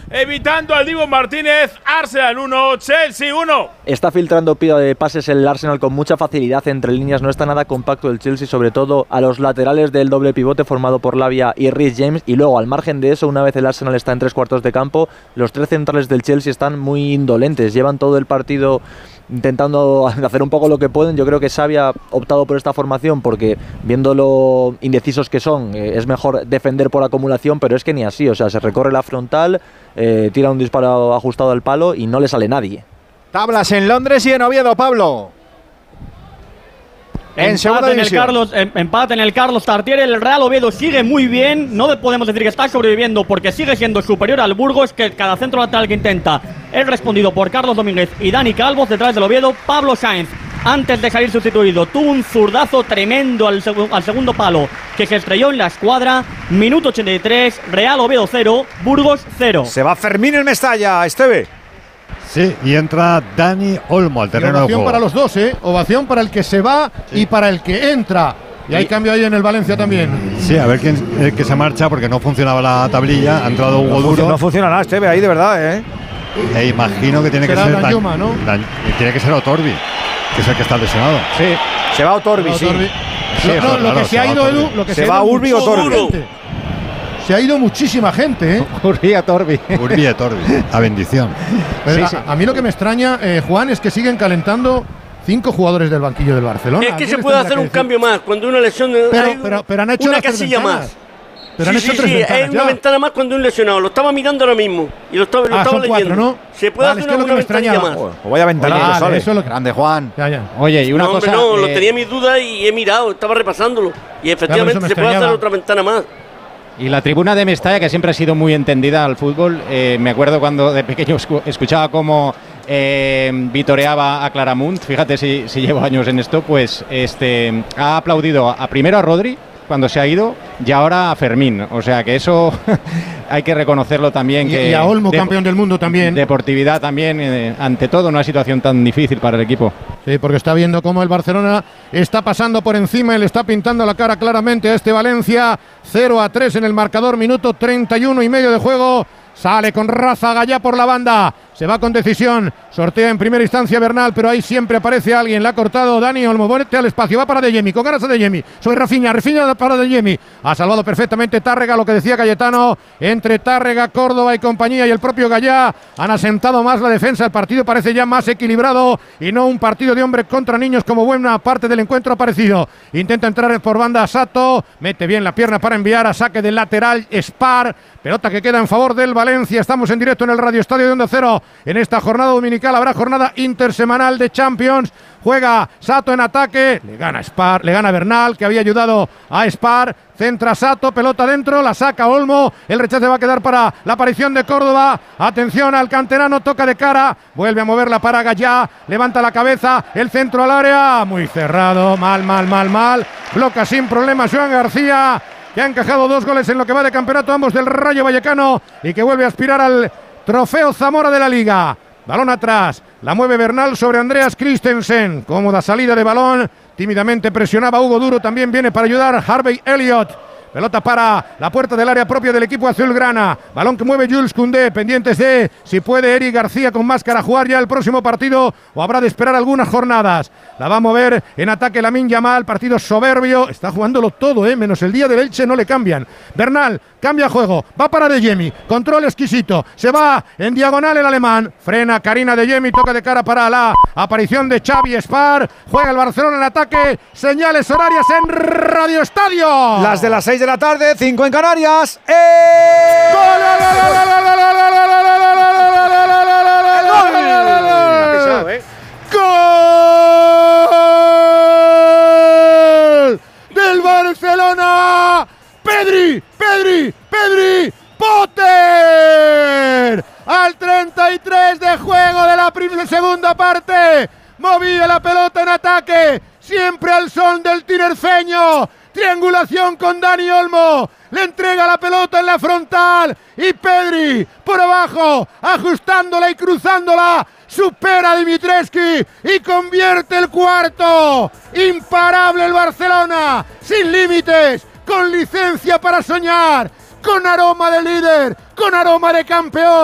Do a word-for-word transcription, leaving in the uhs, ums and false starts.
evitando al Dibu Martínez. Arsenal uno, Chelsea uno. Está filtrando pida de pases el Arsenal con mucha facilidad entre líneas, no está nada compacto el Chelsea, sobre todo a los laterales del doble pivote formado por Lavia y Reece James, y luego al margen de eso, una vez el Arsenal está en tres cuartos de campo, los tres centrales del Chelsea están muy indolentes, llevan todo el partido intentando hacer un poco lo que pueden. Yo creo que Xavi ha optado por esta formación porque, viendo lo indecisos que son, eh, es mejor defender por acumulación, pero es que ni así, o sea, se recorre la frontal, eh, tira un disparo ajustado al palo y no le sale nadie. Tablas en Londres y en Oviedo, Pablo. En segunda en el división. Carlos, em, empate en el Carlos Tartiere. El Real Oviedo sigue muy bien. No podemos decir que está sobreviviendo porque sigue siendo superior al Burgos, que cada centro lateral que intenta es respondido por Carlos Domínguez y Dani Calvo. Detrás del Oviedo, Pablo Sáenz, antes de salir sustituido, tuvo un zurdazo tremendo al, seg al segundo palo que se estrelló en la escuadra. Minuto ochenta y tres, Real Oviedo cero, Burgos cero. Se va Fermín en Mestalla, Esteve. Sí, y entra Dani Olmo al terreno de Ovación juego. para los dos, ¿eh? Ovación para el que se va sí. y para el que entra. Y hay cambio ahí en el Valencia también. Sí, a ver quién el que se marcha porque no funcionaba la tablilla. Ha entrado Hugo no Duro. No funciona nada, Esteve, ahí de verdad, ¿eh? E imagino que tiene Será que ser Danjuma, ¿no? Dan, tiene que ser Otorbi, que es el que está lesionado. Sí, se va Otorbi, sí. Otorbi. sí. No, no, claro, lo que se, se ha ido, Edu, lo que se, se va ha ido Urbi o Otorbi. Se ha ido muchísima gente, ¿eh? Urbi a Torbi. Urbi a Torbi, a bendición. Pero sí, a, sí. a mí lo que me extraña, eh, Juan, es que siguen calentando cinco jugadores del banquillo del Barcelona. Es que se puede hacer un cambio más. Cuando una lesión. Pero, hay pero, pero han hecho una las casilla ventanas. más. Pero sí, han hecho sí, tres sí, ventanas es una ya. ventana más cuando un lesionado. Lo estaba mirando ahora mismo. Y lo estaba, lo Ah, estaba son leyendo. cuatro, ¿no? Se puede Vale, hacer es que una, lo que una me ventanilla extraña. más. O vaya ventana, Vale, sale. eso es lo que- Grande Juan. Ya, ya. Oye, y una no, cosa. hombre, no, lo eh, tenía mis dudas y he mirado, estaba repasándolo. Y efectivamente eso me se puede hacer extrañaba. otra ventana más. Y la tribuna de Mestalla, que siempre ha sido muy entendida al fútbol, eh, me acuerdo cuando de pequeño escu escuchaba cómo eh, vitoreaba a Claramunt, fíjate si, si llevo años en esto, pues este ha aplaudido a, primero a Rodri cuando se ha ido y ahora a Fermín, o sea que eso hay que reconocerlo también. Y, que y a Olmo, de, campeón del mundo también. Deportividad también, eh, ante todo una situación tan difícil para el equipo. Sí, porque está viendo cómo el Barcelona está pasando por encima y le está pintando la cara claramente a este Valencia. cero a tres en el marcador, minuto treinta y uno y medio de juego. Sale con Ráfaga ya por la banda. Se va con decisión. Sortea en primera instancia Bernal, pero ahí siempre aparece alguien. Le ha cortado Dani Olmo. Voltea al espacio. Va para De Jemi. Con ganas a De Jemi. Soy Rafinha. Rafinha para De Jemi. Ha salvado perfectamente Tárrega. Lo que decía Cayetano. Entre Tárrega, Córdoba y compañía y el propio Gallá han asentado más la defensa. El partido parece ya más equilibrado y no un partido de hombres contra niños como buena parte del encuentro ha parecido. Intenta entrar por banda Sato. Mete bien la pierna para enviar a saque del lateral Spar. Pelota que queda en favor del Valencia. Estamos en directo en el Radio Estadio de Onda Cero. En esta jornada dominical habrá jornada intersemanal de Champions. Juega Sato en ataque. Le gana Spar, le gana Bernal, que había ayudado a Spar. Centra Sato, pelota dentro, la saca Olmo. El rechace va a quedar para la aparición de Córdoba. Atención al canterano, toca de cara. Vuelve a moverla para Gallá. Levanta la cabeza, el centro al área. Muy cerrado, mal, mal, mal, mal. Bloca sin problemas Joan García, que ha encajado dos goles en lo que va de campeonato, ambos del Rayo Vallecano, y que vuelve a aspirar al trofeo Zamora de la Liga. Balón atrás, la mueve Bernal sobre Andreas Christensen. Cómoda salida de balón, tímidamente presionaba Hugo Duro, también viene para ayudar Harvey Elliott. Pelota para la puerta del área propia del equipo azulgrana. Balón que mueve Jules Koundé, pendientes de si puede Eric García con máscara jugar ya el próximo partido o habrá de esperar algunas jornadas. La va a mover en ataque Lamine Yamal, partido soberbio. Está jugándolo todo, eh, menos el día del Elche no le cambian. Bernal cambia juego, va para De Jemi, control exquisito, se va en diagonal el alemán, frena Karina De Jemi, toca de cara para la aparición de Xavi Spar. Juega el Barcelona en ataque, señales horarias en Radio Estadio. Las de las seis de la tarde, cinco en Canarias. ¡Eh! ¡Gol! ¡Gol! ¡Del Barcelona! ¡Pedri! ¡Pedri! ¡Pedri! ¡Potter! Al treinta y tres de juego de la primera segunda parte. Movía la pelota en ataque, siempre al son del tinerfeño. Triangulación con Dani Olmo. Le entrega la pelota en la frontal. Y Pedri por abajo, ajustándola y cruzándola. Supera a Dimitrescu y convierte el cuarto. Imparable el Barcelona. Sin límites. Con licencia para soñar. Con aroma de líder. Con aroma de campeón.